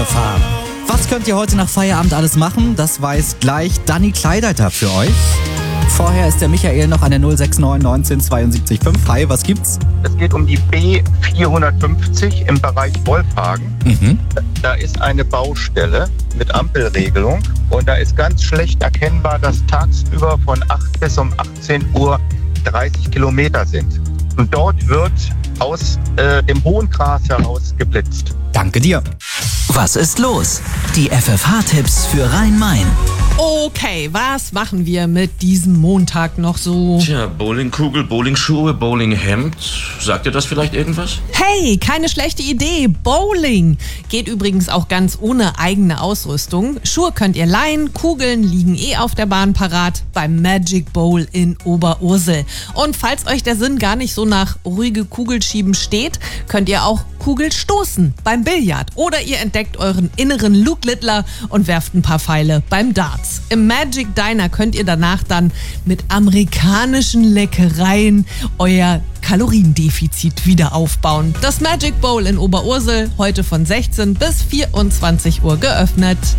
FFH. Was könnt ihr heute nach Feierabend alles machen? Das weiß gleich Dani Kleideiter für euch. Vorher ist der Michael noch an der 069 19 72 5. Hi, was gibt's? Es geht um die B450 im Bereich Wolfhagen. Da ist eine Baustelle mit Ampelregelung und da ist ganz schlecht erkennbar, dass tagsüber von 8 bis um 18 Uhr 30 Kilometer sind. Und dort wird aus dem hohen Gras heraus geblitzt. Danke dir. Was ist los? Die FFH-Tipps für Rhein-Main. Okay, was machen wir mit diesem Montag noch so? Tja, Bowlingkugel, Bowlingschuhe, Bowlinghemd. Sagt ihr das vielleicht irgendwas? Hey, keine schlechte Idee. Bowling geht übrigens auch ganz ohne eigene Ausrüstung. Schuhe könnt ihr leihen, Kugeln liegen auf der Bahn parat beim Magic Bowl in Oberursel. Und falls euch der Sinn gar nicht so nach ruhige Kugelschieben steht, könnt ihr auch Kugel stoßen beim Billard. Oder ihr entdeckt euren inneren Luke Littler und werft ein paar Pfeile beim Darts. Im Magic Diner könnt ihr danach dann mit amerikanischen Leckereien euer Kaloriendefizit wieder aufbauen. Das Magic Bowl in Oberursel heute von 16 bis 24 Uhr geöffnet.